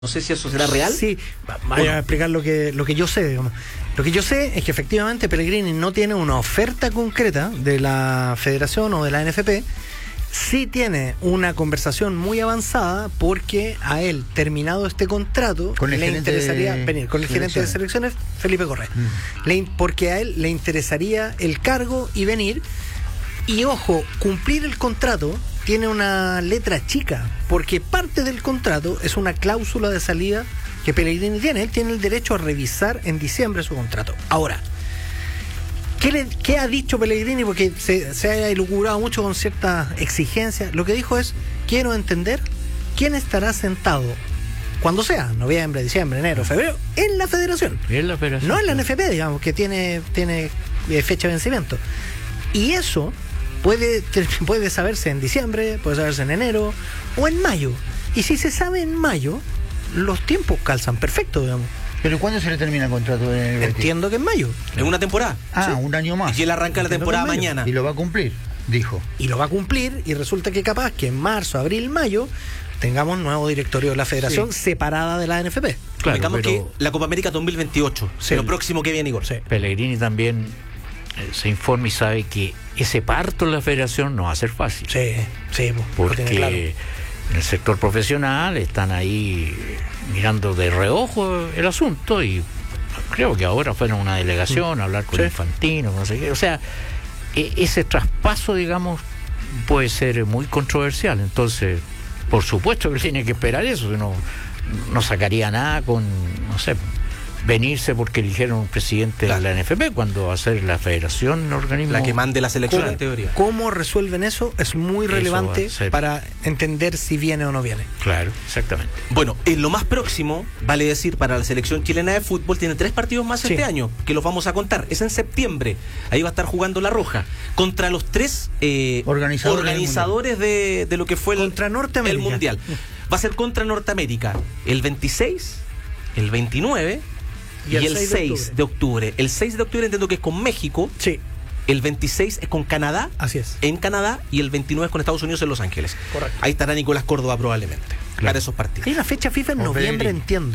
No sé si eso será real. Sí, voy a explicar lo que yo sé, digamos. Lo que yo sé es que efectivamente Pellegrini no tiene una oferta concreta de la Federación o de la NFP. Sí tiene una conversación muy avanzada porque a él, terminado este contrato, le interesaría venir con el gerente de selecciones, Felipe Correa. Porque a él le interesaría el cargo y venir. Y ojo, cumplir el contrato tiene una letra chica, porque parte del contrato es una cláusula de salida que Pellegrini tiene. Él tiene el derecho a revisar en diciembre su contrato. Ahora, ¿qué ha dicho Pellegrini? Porque se ha elucubrado mucho con cierta exigencia. Lo que dijo es: quiero entender quién estará sentado cuando sea, noviembre, diciembre, enero, febrero, en la federación. No en la NFP, digamos, que tiene fecha de vencimiento. Y eso puede saberse en diciembre, puede saberse en enero o en mayo. Y si se sabe en mayo, los tiempos calzan perfecto, digamos. ¿Pero cuándo se le termina el contrato de Betis? Entiendo que en mayo. ¿En una temporada? Ah, ¿sí? Un año más. Y él arranca la temporada mañana. Y lo va a cumplir, dijo. Y lo va a cumplir, y resulta que capaz que en marzo, abril, mayo tengamos nuevo directorio de la federación separada de la NFP. Claro, digamos que la Copa América 2028, lo próximo que viene, Igor. Sí. Pellegrini también se informa y sabe que ese parto en la federación no va a ser fácil. Sí, porque claro. En el sector profesional están ahí mirando de reojo el asunto, y creo que ahora fueron a una delegación a hablar con Infantino, no sé qué. O sea, ese traspaso, digamos, puede ser muy controversial. Entonces, por supuesto que tiene que esperar eso, que no sacaría nada con, no sé, venirse porque eligieron un presidente de la NFP, cuando hacer la federación, el organismo, la que mande la selección, en teoría. ¿Cómo resuelven eso? Es muy relevante para entender si viene o no viene. Claro, exactamente. Bueno, en lo más próximo, vale decir, para la selección chilena de fútbol, tiene 3 partidos más este año, que los vamos a contar. Es en septiembre. Ahí va a estar jugando La Roja contra los 3 organizadores de lo que fue el Mundial. Va a ser contra Norteamérica el 26, el 29 y el 6 de octubre. El 6 de octubre entiendo que es con México. Sí. El 26 es con Canadá. Así es. En Canadá. Y el 29 es con Estados Unidos en Los Ángeles. Correcto. Ahí estará Nicolás Córdoba probablemente para esos partidos. Hay una fecha FIFA en noviembre, entiendo.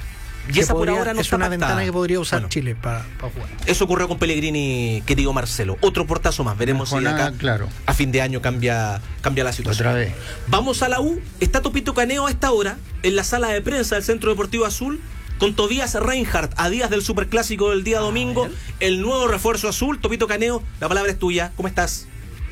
Y esa por ahora no es está una pactada. ventana que podría usar Chile para jugar. Eso ocurrió con Pellegrini, querido Marcelo. Otro portazo más. Veremos si acá a fin de año cambia la situación. Otra vez. Vamos a la U. Está Topito Caneo a esta hora en la sala de prensa del Centro Deportivo Azul, con Tobías Reinhardt, a días del Superclásico del día domingo, el nuevo refuerzo azul. Topito Caneo, la palabra es tuya. ¿Cómo estás?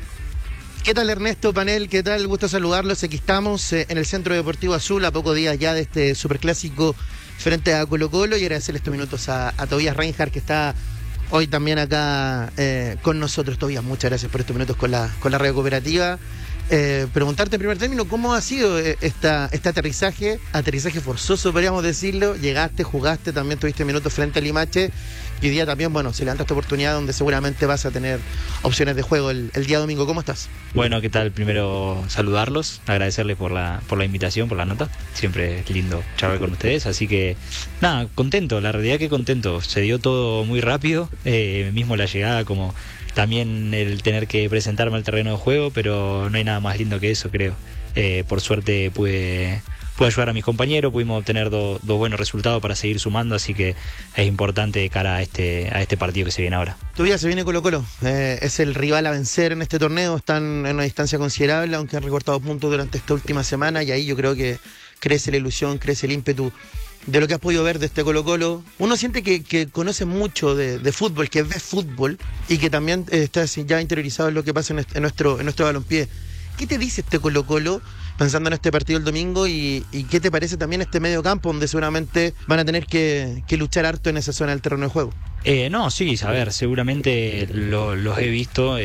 ¿Qué tal, Ernesto, panel? ¿Qué tal? Gusto saludarlos. Aquí estamos en el Centro Deportivo Azul, a pocos días ya de este Superclásico frente a Colo-Colo, y agradecerle estos minutos a Tobías Reinhardt, que está hoy también acá con nosotros. Tobías, muchas gracias por estos minutos con la radio cooperativa. Preguntarte en primer término, ¿cómo ha sido este aterrizaje forzoso, podríamos decirlo? Llegaste, jugaste, también tuviste minutos frente a Limache, y hoy día también, se levanta esta oportunidad donde seguramente vas a tener opciones de juego el día domingo. ¿Cómo estás? Bueno, ¿qué tal? Primero saludarlos, agradecerles por la invitación, por la nota. Siempre es lindo charlar con ustedes, así que nada, contento, la realidad que contento. Se dio todo muy rápido, mismo la llegada, como también el tener que presentarme al terreno de juego, pero no hay nada más lindo que eso, creo. Por suerte pude ayudar a mis compañeros, pudimos obtener dos buenos resultados para seguir sumando, así que es importante de cara a este partido que se viene ahora. Todavía se viene Colo-Colo, es el rival a vencer en este torneo, están en una distancia considerable, aunque han recortado puntos durante esta última semana, y ahí yo creo que crece la ilusión, crece el ímpetu de lo que has podido ver de este Colo-Colo. Uno siente que conoce mucho de fútbol, que ve fútbol, y que también está ya interiorizado en lo que pasa en nuestro balompié. ¿Qué te dice este Colo-Colo pensando en este partido el domingo, y qué te parece también este medio campo, donde seguramente van a tener que luchar harto en esa zona del terreno de juego? No, sí, a ver, seguramente los he visto,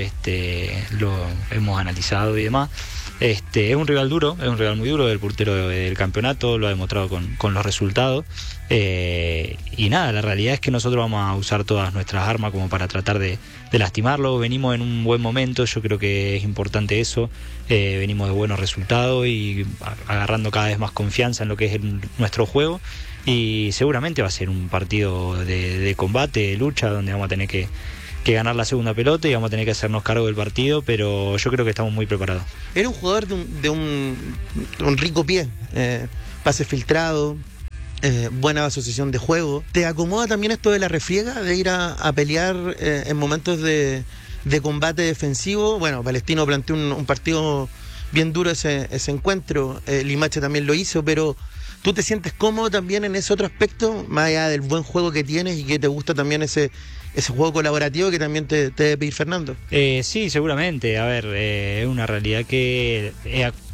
lo hemos analizado y demás. Es un rival duro, es un rival muy duro, del portero del campeonato, lo ha demostrado con los resultados. Y nada, la realidad es que nosotros vamos a usar todas nuestras armas como para tratar de lastimarlo. Venimos en un buen momento, yo creo que es importante eso. Venimos de buenos resultados y agarrando cada vez más confianza en lo que es nuestro juego. Y seguramente va a ser un partido de combate, de lucha, donde vamos a tener que ganar la segunda pelota y vamos a tener que hacernos cargo del partido, pero yo creo que estamos muy preparados. Era un jugador de un rico pie, pase filtrado, buena asociación de juego. ¿Te acomoda también esto de la refriega, de ir a pelear en momentos de combate defensivo? Bueno, Palestino planteó un partido bien duro ese encuentro, Limache también lo hizo, pero ¿tú te sientes cómodo también en ese otro aspecto, más allá del buen juego que tienes y que te gusta también ese juego colaborativo que también te debe pedir Fernando? Sí, seguramente. A ver, es una realidad que